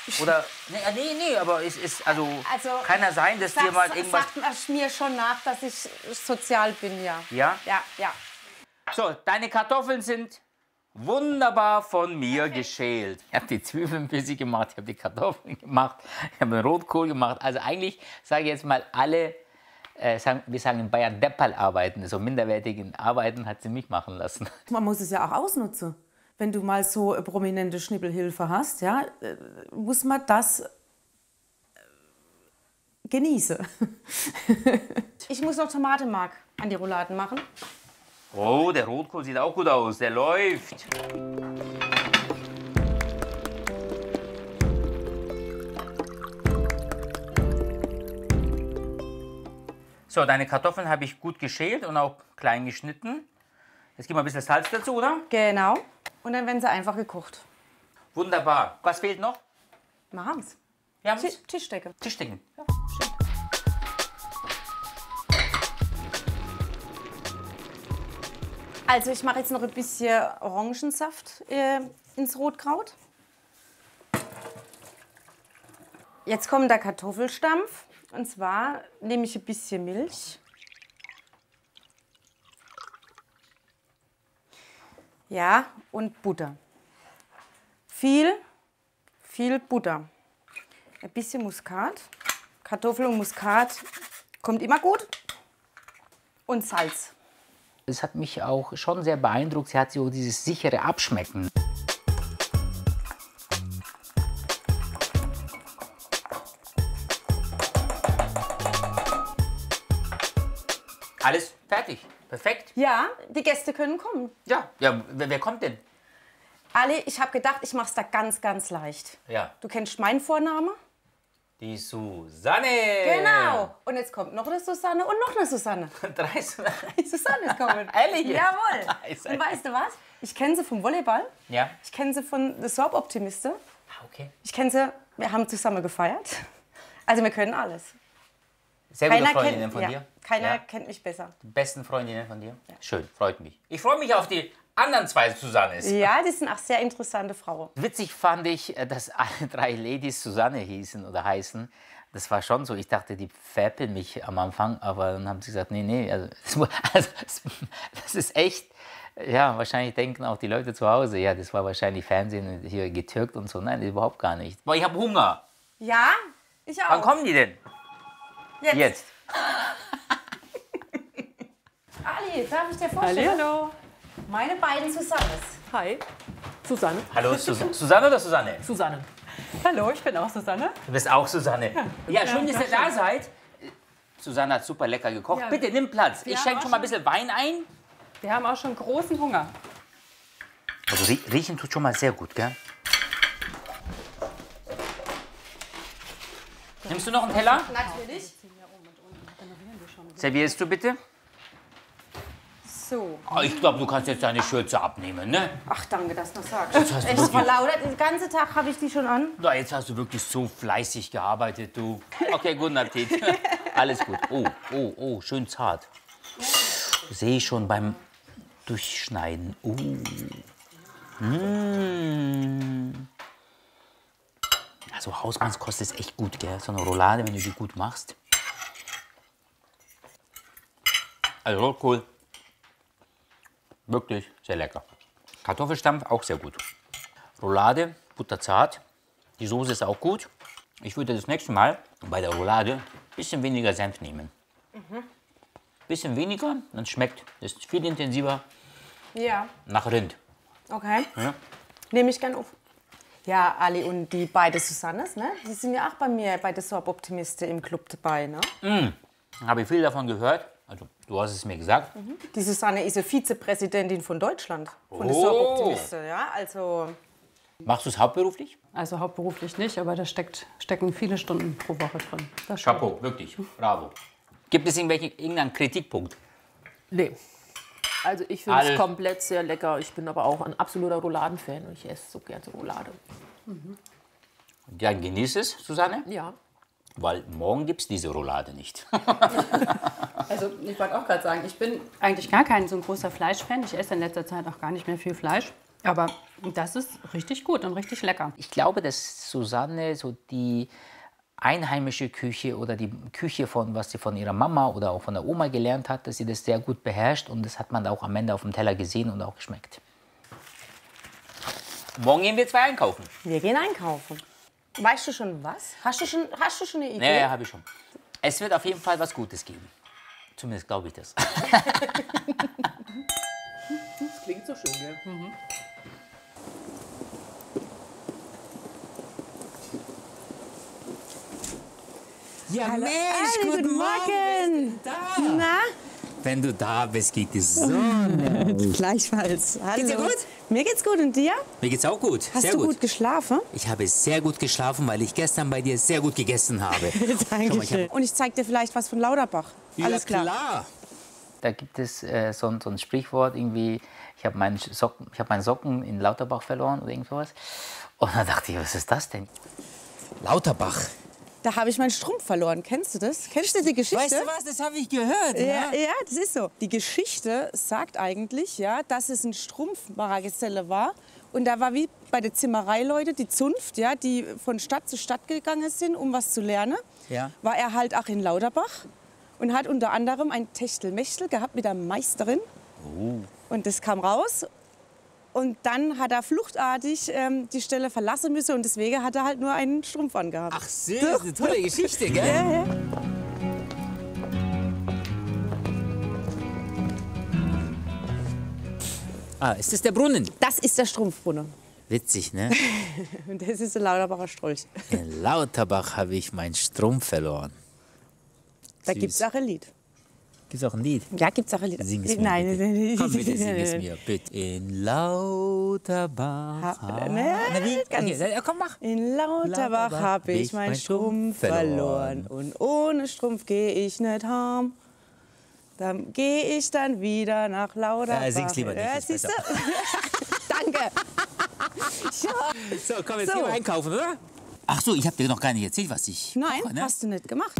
Oder, nee, aber es ist, also kann ja sein, dass dir mal irgendwas... Sagt mir schon nach, dass ich sozial bin, ja. Ja? Ja. So, deine Kartoffeln sind wunderbar von mir geschält. Ich habe die Zwiebeln für sie gemacht, ich habe die Kartoffeln gemacht, ich habe den Rotkohl gemacht. Also eigentlich sage ich jetzt mal alle, wir sagen in Bayern Depperl-Arbeiten, so minderwertigen Arbeiten hat sie mich machen lassen. Man muss es ja auch ausnutzen. Wenn du mal so eine prominente Schnippelhilfe hast, ja, muss man das genießen. Ich muss noch Tomatenmark an die Rouladen machen. Oh, der Rotkohl sieht auch gut aus, der läuft. So, deine Kartoffeln habe ich gut geschält und auch klein geschnitten. Jetzt gib mal ein bisschen Salz dazu, oder? Genau. Und dann werden sie einfach gekocht. Wunderbar. Was fehlt noch? Wir haben's. Wir haben Tischdecke. Tischdecken. Ja, Schön. Also ich mache jetzt noch ein bisschen Orangensaft ins Rotkraut. Jetzt kommt der Kartoffelstampf. Und zwar nehme ich ein bisschen Milch. Ja, und Butter. Viel Butter. Ein bisschen Muskat. Kartoffel und Muskat kommt immer gut. Und Salz. Es hat mich auch schon sehr beeindruckt. Sie hat so dieses sichere Abschmecken. Alles fertig. Perfekt. Ja, die Gäste können kommen. Ja, wer kommt denn? Ali, ich habe gedacht, ich mache es da ganz, ganz leicht. Ja. Du kennst meinen Vornamen? Die Susanne. Genau. Und jetzt kommt noch eine Susanne und noch eine Susanne. Drei Susanne. Susanne kommen. Ehrlich jetzt? Jawohl. Und weißt du was? Ich kenne sie vom Volleyball. Ja. Ich kenne sie von The Soap Optimiste. Ah, okay. Ich kenne sie, wir haben zusammen gefeiert. Also wir können alles. Sehr gute Freundinnen von ja, dir? Keiner kennt mich besser. Die besten Freundinnen von dir? Ja. Schön, freut mich. Ich freue mich auf die anderen zwei Susannes. Ja, die sind auch sehr interessante Frauen. Witzig fand ich, dass alle drei Ladies Susanne hießen oder heißen. Das war schon so. Ich dachte, die veräppeln mich am Anfang, aber dann haben sie gesagt, nee, das ist echt. Ja, wahrscheinlich denken auch die Leute zu Hause, ja, das war wahrscheinlich Fernsehen hier getürkt und so. Nein, überhaupt gar nicht. Aber ich habe Hunger. Ja, ich auch. Wann kommen die denn? Jetzt. Ali, darf ich dir vorstellen? Hallo. Meine beiden Susannes. Hi. Susanne. Hallo, Susanne oder Susanne? Susanne. Hallo, ich bin auch Susanne. Du bist auch Susanne. Ja, schön, dass ihr da seid. Susanne hat super lecker gekocht. Ja. Bitte, nimm Platz. Ich schenke schon mal ein bisschen Wein ein. Wir haben auch schon großen Hunger. Also riechen tut schon mal sehr gut, gell? Nimmst du noch einen Teller? Natürlich. Servierst du bitte? So. Oh, ich glaube, du kannst jetzt deine Schürze abnehmen, ne? Ach, danke, dass du das sagst. Jetzt hast du Echt wirklich- verlaudert. Den ganzen Tag habe ich die schon an. Na, jetzt hast du wirklich so fleißig gearbeitet, du. Okay, guten Appetit. Alles gut. Oh, schön zart. Sehe ich schon beim Durchschneiden. Also Hausmannskost ist echt gut, gell? So eine Roulade, wenn du die gut machst. Also Rotkohl, wirklich sehr lecker. Kartoffelstampf auch sehr gut. Roulade, butterzart. Die Soße ist auch gut. Ich würde das nächste Mal bei der Roulade ein bisschen weniger Senf nehmen. Bisschen weniger, dann schmeckt es viel intensiver Ja. nach Rind. Okay. Ja? Nehme ich gern auf. Ja, Ali und die beiden Susannes, ne? Die sind ja auch bei mir bei der Soap Optimiste im Club dabei, ne? Habe ich viel davon gehört. Also, du hast es mir gesagt. Die Susanne ist ja Vizepräsidentin von Deutschland, von der Oh. Soap Optimiste, ja? Also, Machst du es hauptberuflich? Also hauptberuflich nicht, aber da stecken viele Stunden pro Woche drin. Das schon. Chapeau, wirklich. Bravo. Gibt es irgendeinen Kritikpunkt? Nee. Also ich finde All- es komplett sehr lecker. Ich bin aber auch ein absoluter Rouladenfan und ich esse so gerne so Roulade. Ja, genieß es, Susanne. Ja. Weil morgen gibt es diese Roulade nicht. Also ich wollte auch gerade sagen, ich bin eigentlich gar kein so ein großer Fleischfan. Ich esse in letzter Zeit auch gar nicht mehr viel Fleisch. Aber das ist richtig gut und richtig lecker. Ich glaube, dass Susanne so die einheimische Küche oder die Küche von, was sie von ihrer Mama oder auch von der Oma gelernt hat, dass sie das sehr gut beherrscht und das hat man auch am Ende auf dem Teller gesehen und auch geschmeckt. Morgen gehen wir 2 einkaufen. Wir gehen einkaufen. Weißt du schon was? Hast du schon eine Idee? Ja, habe ich schon. Es wird auf jeden Fall was Gutes geben. Zumindest glaube ich das. Das klingt so schön, gell? Ja, Hallo, Ali, guten Morgen. Na? Wenn du da bist, geht die Sonne. Gleichfalls. Hallo. Geht's dir gut? Mir geht's gut und dir? Mir geht's auch gut. Hast sehr du gut. gut geschlafen? Ich habe sehr gut geschlafen, weil ich gestern bei dir sehr gut gegessen habe. Dankeschön. Und ich zeig dir vielleicht was von Lauterbach. Alles klar. Da gibt es so ein Sprichwort, irgendwie, ich habe meinen Socken in Lauterbach verloren oder irgend sowas. Und dann dachte ich, was ist das denn? Lauterbach. Da habe ich meinen Strumpf verloren. Kennst du das? Kennst du die Geschichte? Weißt du was, das habe ich gehört. Ja, das ist so. Die Geschichte sagt eigentlich, ja, dass es ein Strumpfmachergeselle war. Und da war wie bei den Zimmereileuten die Zunft, ja, die von Stadt zu Stadt gegangen sind, um was zu lernen. Ja. War er halt auch in Lauterbach und hat unter anderem ein Techtelmechtel gehabt mit der Meisterin. Und das kam raus. Und dann hat er fluchtartig die Stelle verlassen müssen und deswegen hat er halt nur einen Strumpf angehabt. Ach so, das ist eine tolle Geschichte, gell? Ja, ja. Ah, ist das der Brunnen? Das ist der Strumpfbrunnen. Witzig, ne? Und das ist der Lauterbacher Strolch. In Lauterbach habe ich meinen Strumpf verloren. Da Süß. gibt es auch ein Lied. Gibt's auch ein Lied? Ja, gibt es auch ein Lied. Sing es mir Nein, bitte. nein, Komm bitte, sing es mir bitte. In Lauterbach. Na, wie? Okay, komm, mach. In Lauterbach habe ich meinen Strumpf verloren. Und ohne Strumpf gehe ich nicht heim. Dann gehe ich dann wieder nach Lauterbach. Ja, sing's lieber nicht, Ja, ist siehst du? besser. Danke. So, komm, jetzt So. gehen wir einkaufen, oder? Ach so, ich habe dir noch gar nicht erzählt, was ich Nein, koche, ne? hast du nicht gemacht.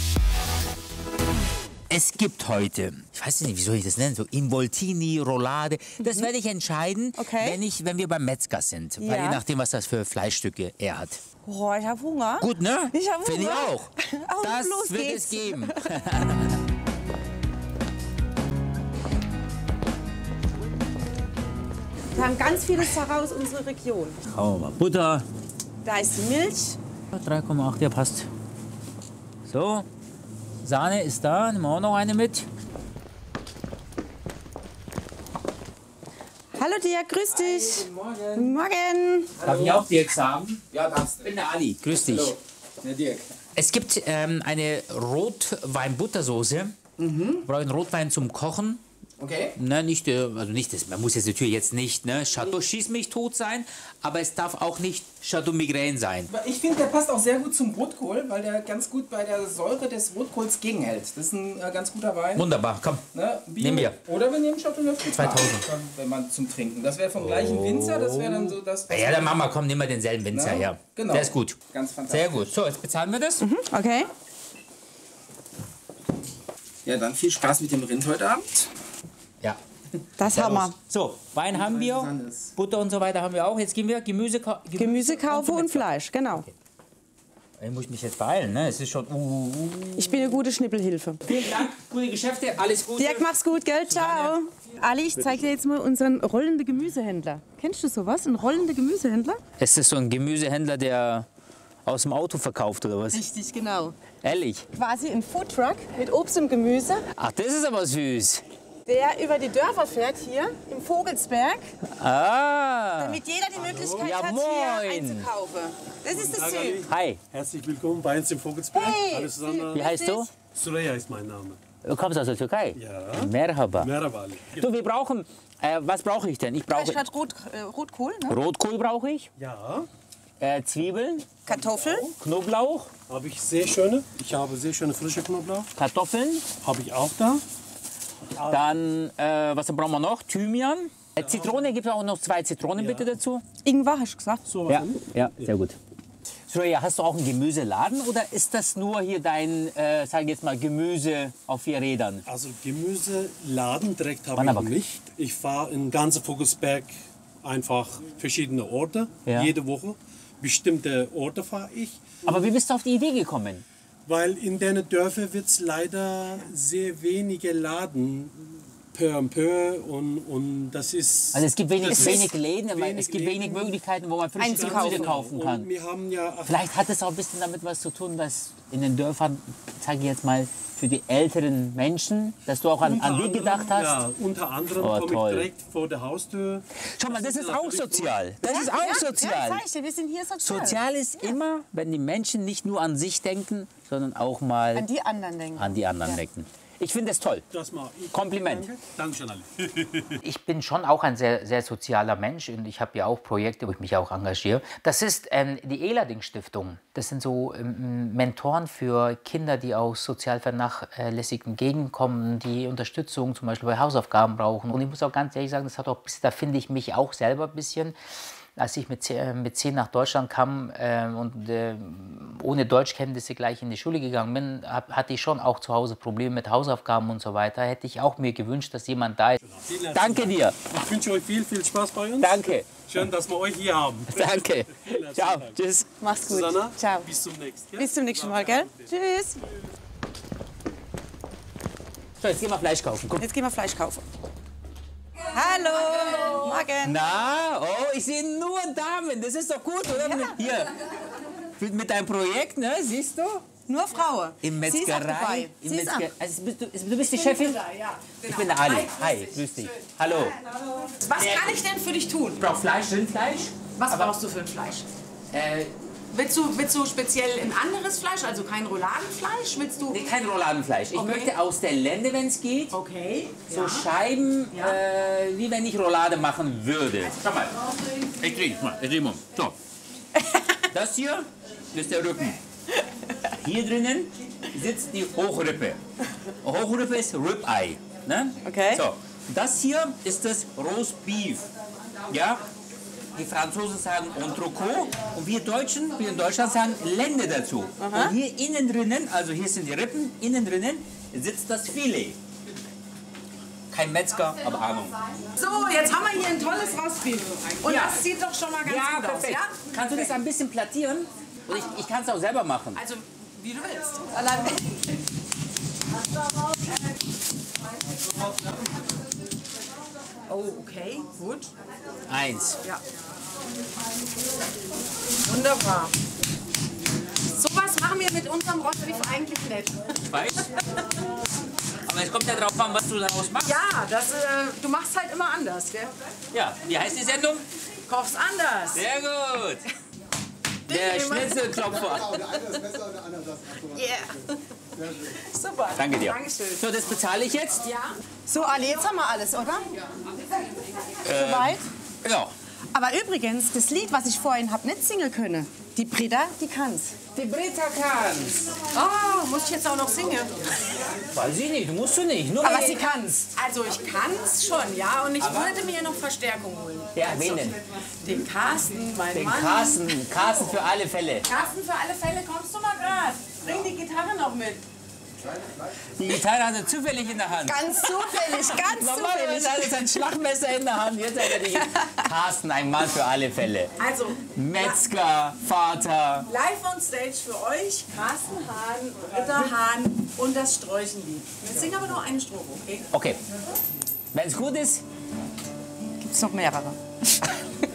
Es gibt heute, ich weiß nicht, wie soll ich das nennen, so Involtini, Roulade. Das werde ich entscheiden, Okay. wenn wir beim Metzger sind. Weil Ja. je nachdem, was das für Fleischstücke er hat. Oh, ich habe Hunger. Gut, ne? Ich habe Hunger. Finde ich auch. Auf, Das los wird geht's. es geben. Wir haben ganz viele Sachen aus unserer Region. Schauen wir mal. Butter, Da ist die Milch. 3,8, ja passt. So, Sahne ist da, nehmen wir auch noch eine mit. Hallo Dirk, grüß dich. Guten Morgen. Darf ich auch Dirk sagen? Ja, darfst Ich bin der Ali, grüß dich. Hallo. Der Dirk. Es gibt eine Rotwein-Buttersoße. Wir brauchen Rotwein zum Kochen. Okay. Ne, nicht, also nicht das, man muss jetzt natürlich jetzt nicht Chateau Schieß mich tot sein, aber es darf auch nicht Chateau Migraine sein. Aber ich finde, der passt auch sehr gut zum Rotkohl, weil der ganz gut bei der Säure des Rotkohls gegenhält. Das ist ein ganz guter Wein. Wunderbar, komm. Ne? Bio. Nehmen wir. Oder wir nehmen Chateau Neuf 2000. wenn man zum Trinken. Das wäre vom gleichen Winzer, das wäre dann so das. was- Ja, dann Mama, komm, nimm mal denselben Winzer Na, her. genau. Der ist gut. Ganz fantastisch. Sehr gut. So, jetzt bezahlen wir das. Okay. Ja, dann viel Spaß mit dem Rind heute Abend. Ja. Das haben wir. So, Wein haben wir, Sandes. Butter und so weiter haben wir auch. Jetzt gehen wir Gemüse Gemüsekaufe und Fleisch, genau. Ich muss mich jetzt beeilen, ne? Es ist schon. Ich bin eine gute Schnippelhilfe. Vielen Dank, gute Geschäfte, alles Gute. Dirk, mach's gut, gell? Ciao. Ali, ich zeig dir jetzt mal unseren rollenden Gemüsehändler. Kennst du sowas? Ein rollender Gemüsehändler? Ist das so ein Gemüsehändler, der aus dem Auto verkauft oder was? Richtig, genau. Ehrlich? Quasi ein Foodtruck mit Obst und Gemüse, Ach, das ist aber süß. der über die Dörfer fährt hier im Vogelsberg, Ah. damit jeder die Möglichkeit Ja, hat, hier moin. einzukaufen. Das ist das Ziel. Hi, Herzlich willkommen bei uns im Vogelsberg. Hey, Hallo zusammen. wie heißt du? Sureya ist mein Name. Du kommst aus der Türkei? Ja. Merhaba. Merhaba. Du, wir brauchen, was brauche ich denn? Ich brauche Statt Rotkohl, ne? Rotkohl brauche ich, Ja, Zwiebeln, Kartoffeln, Knoblauch, habe ich sehr schöne. Ich habe sehr schöne frische Knoblauch. Kartoffeln, Habe ich auch da. dann, was brauchen wir noch? Thymian. Zitrone, gibt es auch noch 2 Zitronen bitte dazu? Ingwer, hast du gesagt? So was. Ja, sehr gut. Soraya, hast du auch einen Gemüseladen oder ist das nur hier dein, sag ich jetzt mal, Gemüse auf 4 Rädern? Also Gemüseladen direkt habe Wann ich aber- noch nicht. Ich fahre in ganze Vogelsberg einfach verschiedene Orte, Ja. jede Woche. Bestimmte Orte fahre ich, Aber wie bist du auf die Idee gekommen? weil in den Dörfern wird es leider sehr wenige Laden peu à peu und das ist... Also es gibt wenig, das ist wenig Läden, aber wenig es gibt wenig Läden. Möglichkeiten, wo man frische Einzukaufen. Gemüse kaufen Und kann. wir haben ja... Vielleicht hat es auch ein bisschen damit was zu tun, dass in den Dörfern, sage ich jetzt mal, für die älteren Menschen, dass du auch an die gedacht hast. Ja, unter anderem Oh, komme toll. ich direkt vor der Haustür. Schau mal, das ist auch sozial. Das ist Ja, auch ja, sozial. Ja, zeig dir, wir sind hier sozial. Sozial ist immer, wenn die Menschen nicht nur an sich denken, sondern auch mal An die anderen denken. an die anderen denken. Ich finde es toll. Das mache ich. Kompliment. Dankeschön, alle. Ich bin schon auch ein sehr, sehr sozialer Mensch und ich habe ja auch Projekte, wo ich mich auch engagiere. Das ist die Elading-Stiftung. Das sind so Mentoren für Kinder, die aus sozial vernachlässigten Gegenden kommen, die Unterstützung zum Beispiel bei Hausaufgaben brauchen. Und ich muss auch ganz ehrlich sagen, das hat auch, da finde ich mich auch selber ein bisschen. Als ich mit 10 nach Deutschland kam und ohne Deutschkenntnisse gleich in die Schule gegangen bin, hatte ich schon auch zu Hause Probleme mit Hausaufgaben und so weiter. Hätte ich auch mir gewünscht, dass jemand da ist. Danke dir. Ich wünsche euch viel, viel Spaß bei uns. Danke. Schön, dass wir euch hier haben. Danke. Vielen Ciao. Dank. Tschüss. Mach's gut. Susanna, Ciao. bis zum nächsten Mal. Bis zum nächsten Mal, gell? Tschüss. So, jetzt gehen wir Fleisch kaufen. Guck. Jetzt gehen wir Fleisch kaufen. Hallo. Morgen. Na, oh, ich sehe nur Damen. Das ist doch gut, oder? Hier. Mit deinem Projekt, ne? Siehst du? Nur Frauen. Im Sie ist auch Metzgerei. dabei. Im Sie ist auch. Also du bist die Chefin? Ich bin der Ali. Hi, grüß dich. Hallo. Was kann ich denn für dich tun? Ich brauche Fleisch, Rindfleisch. Was brauchst du für ein Fleisch? Willst du speziell ein anderes Fleisch, also kein Rouladenfleisch? Willst du? Nee, kein Rouladenfleisch. Ich Okay. möchte aus der Lende, wenn es geht, Okay. so Scheiben, wie wenn ich Roulade machen würde. Schau mal. Ich dreh mal. So. Das hier ist der Rücken. Hier drinnen sitzt die Hochrippe. Hochrippe ist Ribeye. Ne? Okay. So. Das hier ist das Roast Beef. Ja? Die Franzosen sagen Entrecot und wir Deutschen, wir in Deutschland sagen Lende dazu. Und hier innen drinnen, also hier sind die Rippen, innen drinnen sitzt das Filet. Kein Metzger, aber Ahnung. So, jetzt haben wir hier ein tolles Rostbeef. Und Ja. das sieht doch schon mal ganz Ja, gut aus, perfekt. ja? Kannst du das ein bisschen plattieren? Und ich kann es auch selber machen. Also, wie du willst. Oh, okay, gut. 1. Ja. Wunderbar. Sowas machen wir mit unserem Rostbeef eigentlich nicht. Weißt? Aber es kommt ja drauf an, was du daraus machst. Ja, du machst halt immer anders, gell? Ja, wie heißt die Sendung? Kochst anders. Sehr gut. Der Schnitzelklopfer. Yeah. Super. Danke dir. Dankeschön. So, das bezahle ich jetzt? Ja. So, Ali, jetzt haben wir alles, oder? Soweit? Ja. Aber übrigens, das Lied, was ich vorhin hab nicht singen können, die Britta, die kann's. Die Britta kann's. Oh, muss ich jetzt auch noch singen? Weiß ich nicht, musst du nicht. Nur Aber weil- sie kann's. Also ich kann's schon, ja. Und ich würde mir noch Verstärkung holen. Ja, wen denn? Den Carsten, mein Den Mann. Carsten. Carsten für alle Fälle. Carsten, für alle Fälle kommst du mal grad. Bring die Gitarre noch mit. Die Gitarre hat er zufällig in der Hand. Ganz zufällig, ganz zufällig. Normalerweise hat er sein Schlagmesser in der Hand. Jetzt hat er die Carsten, ein Mann für alle Fälle. Also, Metzger, Vater. live on stage für euch, Carsten Hahn, Britta Hahn und das Sträuchenlied. Wir singen aber nur eine Strophe, okay? Okay. Wenn es gut ist, Gibt's noch mehrere.